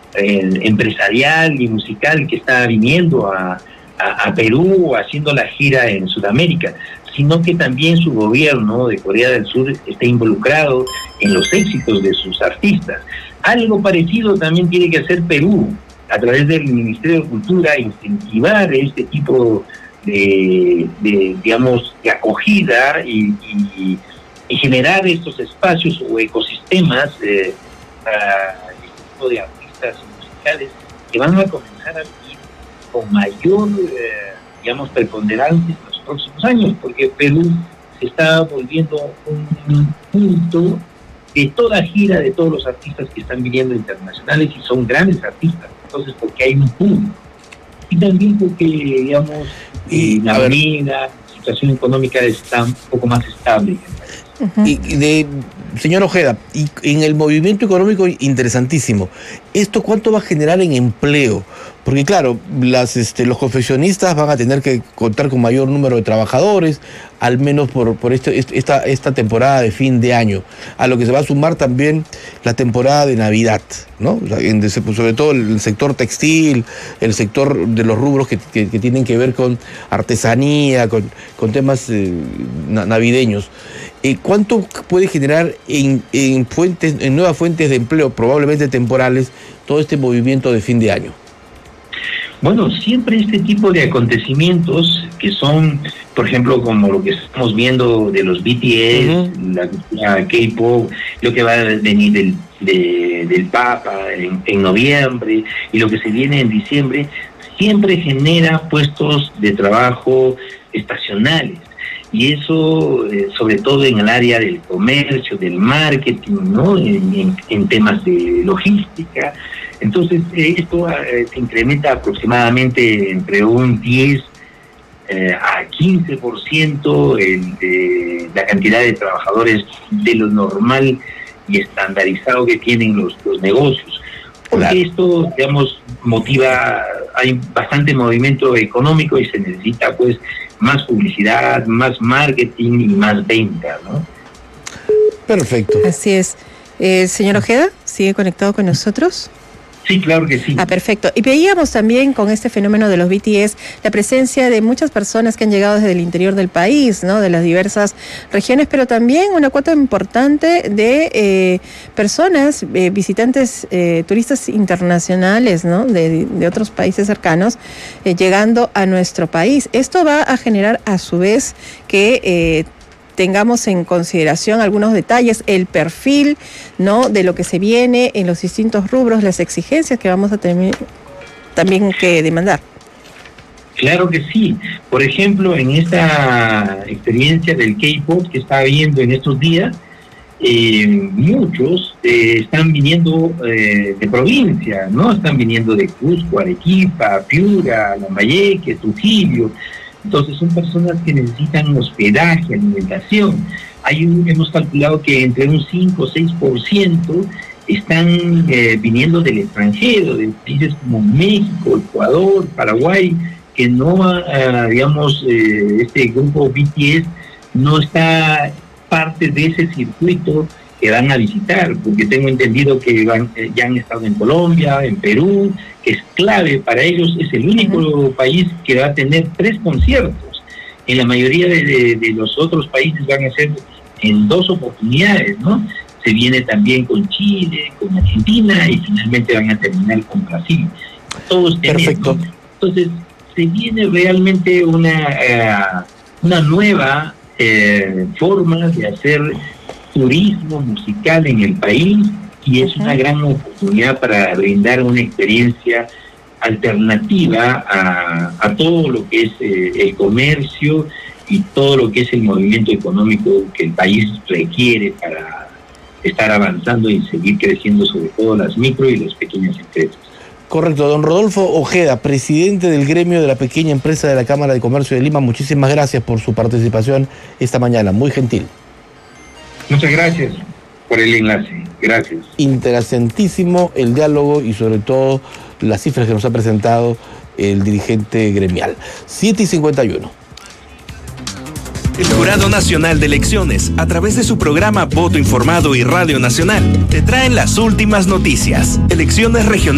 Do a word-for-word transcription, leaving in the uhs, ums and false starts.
eh, empresarial y musical que está viniendo a, a, a Perú, haciendo la gira en Sudamérica, sino que también su gobierno de Corea del Sur está involucrado en los éxitos de sus artistas. Algo parecido también tiene que hacer Perú, a través del Ministerio de Cultura, incentivar este tipo de, de digamos, de acogida y, y, y generar estos espacios o ecosistemas eh, para este tipo de artistas musicales que van a comenzar a vivir con mayor, eh, digamos, preponderancia en los próximos años, porque Perú se está volviendo un punto de toda gira de todos los artistas que están viniendo internacionales y son grandes artistas. Entonces, porque hay un público. Y también porque, digamos, eh, la avenida, la situación económica está un poco más estable. Uh-huh. Y de, señor Ojeda, y en el movimiento económico interesantísimo, ¿esto cuánto va a generar en empleo? Porque claro, las, este, los confeccionistas van a tener que contar con mayor número de trabajadores, al menos por, por este, esta, esta temporada de fin de año, a lo que se va a sumar también la temporada de Navidad, ¿no? Sobre todo el sector textil, el sector de los rubros que, que, que tienen que ver con artesanía, con, con temas eh, navideños. Eh, ¿Cuánto puede generar en, en, fuentes, en nuevas fuentes de empleo, probablemente temporales, todo este movimiento de fin de año? Bueno, siempre este tipo de acontecimientos que son, por ejemplo, como lo que estamos viendo de los B T S, uh-huh. la, la K-pop, lo que va a venir del, de, del Papa en, en noviembre y lo que se viene en diciembre, siempre genera puestos de trabajo estacionales. Y eso, eh, sobre todo en el área del comercio, del marketing, ¿no? En, en, en temas de logística. Entonces, eh, esto eh, se incrementa aproximadamente entre un diez eh, a quince por ciento el, de la cantidad de trabajadores de lo normal y estandarizado que tienen los, los negocios. Porque claro. Esto, digamos, motiva, hay bastante movimiento económico y se necesita, pues, más publicidad, más marketing y más venta, ¿no? Perfecto. Así es. Eh, señor Ojeda, ¿sigue conectado con nosotros? Sí, claro que sí. Ah, perfecto. Y veíamos también con este fenómeno de los B T S la presencia de muchas personas que han llegado desde el interior del país, ¿no? De las diversas regiones, pero también una cuota importante de eh, personas, eh, visitantes, eh, turistas internacionales, ¿no? De, de otros países cercanos, eh, llegando a nuestro país. Esto va a generar a su vez que eh, tengamos en consideración algunos detalles, el perfil, ¿no? De lo que se viene en los distintos rubros, las exigencias que vamos a tener también que demandar. Claro que sí. Por ejemplo, en esta experiencia del K-pop que está habiendo en estos días, eh, muchos eh, están viniendo eh, de provincia, ¿no? Están viniendo de Cusco, Arequipa, Piura, Lambayeque, Trujillo. Entonces son personas que necesitan hospedaje, alimentación. Hay un, hemos calculado que entre un cinco o seis por ciento están eh, viniendo del extranjero, de países como México, Ecuador, Paraguay, que no, eh, digamos, eh, este grupo B T S no está parte de ese circuito que van a visitar, porque tengo entendido que van, eh, ya han estado en Colombia, en Perú, que es clave para ellos, es el único uh-huh. país que va a tener tres conciertos. En la mayoría de, de, de los otros países van a ser en dos oportunidades, ¿no? Se viene también con Chile, con Argentina y finalmente van a terminar con Brasil. Todos Perfecto. Tenemos. Entonces, se viene realmente una, uh, una nueva eh, forma de hacer turismo musical en el país y es una gran oportunidad para brindar una experiencia alternativa a, a todo lo que es eh, el comercio y todo lo que es el movimiento económico que el país requiere para estar avanzando y seguir creciendo, sobre todo las micro y las pequeñas empresas. Correcto. Don Rodolfo Ojeda, presidente del gremio de la pequeña empresa de la Cámara de Comercio de Lima, muchísimas gracias por su participación esta mañana, muy gentil. Muchas gracias por el enlace, gracias. Interesantísimo el diálogo y sobre todo las cifras que nos ha presentado el dirigente gremial. siete y cincuenta y uno. El Jurado Nacional de Elecciones, a través de su programa Voto Informado y Radio Nacional, te traen las últimas noticias. Elecciones regionales.